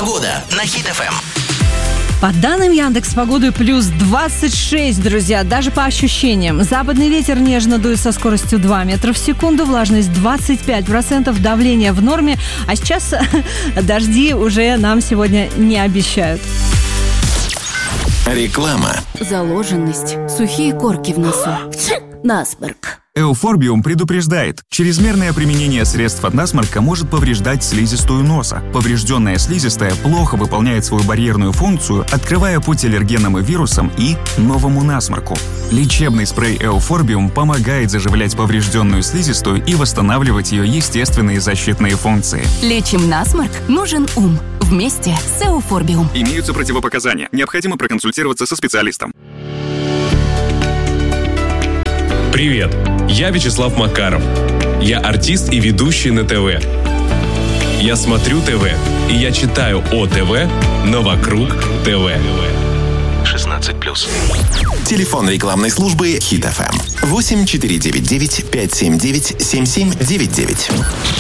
Погода на Хит FM. По данным Яндекс.Погоды, плюс 26, друзья, даже по ощущениям. Западный ветер нежно дует со скоростью 2 метра в секунду, влажность 25%, давление в норме, а сейчас дожди уже нам сегодня не обещают. Реклама. Заложенность, сухие корки в носу, насморк. Эуфорбиум предупреждает, чрезмерное применение средств от насморка может повреждать слизистую носа. Поврежденная слизистая плохо выполняет свою барьерную функцию, открывая путь аллергенам и вирусам и новому насморку. Лечебный спрей Эуфорбиум помогает заживлять поврежденную слизистую и восстанавливать ее естественные защитные функции. Лечим насморк, нужен ум. Вместе с Эуфорбиум. Имеются противопоказания. Необходимо проконсультироваться со специалистом. Привет, я Вячеслав Макаров. Я артист и ведущий на ТВ. Я смотрю ТВ, и я читаю о ТВ на Вокруг ТВ. 16+. Телефон рекламной службы Хит FM 8499 579 7799.